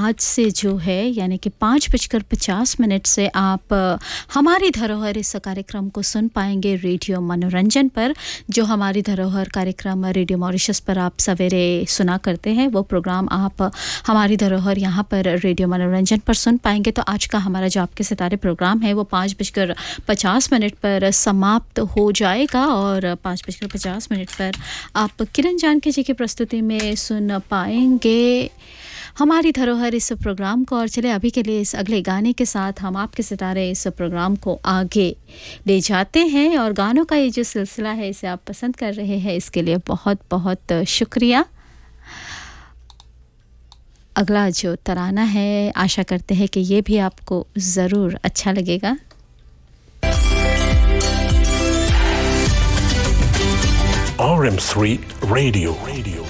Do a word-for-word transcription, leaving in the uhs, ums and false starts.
आज से जो है यानी कि पाँच बजकर पचास मिनट से आप हमारी धरोहर इस कार्यक्रम को सुन पाएंगे रेडियो मनोरंजन पर। जो हमारी धरोहर कार्यक्रम रेडियो मॉरिशस पर आप सवेरे सुना करते हैं, वो प्रोग्राम आप हमारी धरोहर यहाँ पर रेडियो मनोरंजन पर सुन पाएंगे। तो आज का हमारा जो आपके सितारे प्रोग्राम है वो पाँच बजकर पचास मिनट पर समाप्त हो जाएगा और पाँच बजकर पचास मिनट पर आप किरण जानकी जी की प्रस्तुति में सुन पाएंगे हमारी धरोहर इस प्रोग्राम को। और चले अभी के लिए इस अगले गाने के साथ हम आपके सितारे इस प्रोग्राम को आगे ले जाते हैं। और गानों का ये जो सिलसिला है इसे आप पसंद कर रहे हैं, इसके लिए बहुत बहुत शुक्रिया। अगला जो तराना है आशा करते हैं कि ये भी आपको ज़रूर अच्छा लगेगा। R M three Radio. Radio.